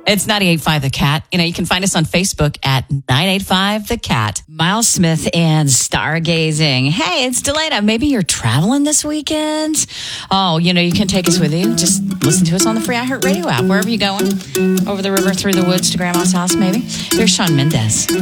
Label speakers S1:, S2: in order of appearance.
S1: It's 98.5 The Cat. You can find us on Facebook at 985 The Cat.
S2: Miles Smith and Stargazing. Hey, it's Delana. Maybe you're traveling this weekend. Oh, you can take us with you. Just listen to us on the free iHeartRadio app, wherever you're going. Over the river, through the woods to Grandma's house, maybe. Here's Shawn Mendes.